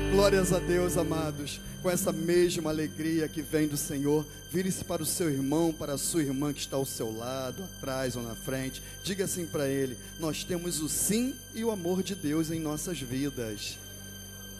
Glórias a Deus, amados. Com essa mesma alegria que vem do Senhor, vire-se para o seu irmão, para a sua irmã que está ao seu lado, atrás ou na frente. Diga assim para ele: nós temos o sim e o amor de Deus em nossas vidas.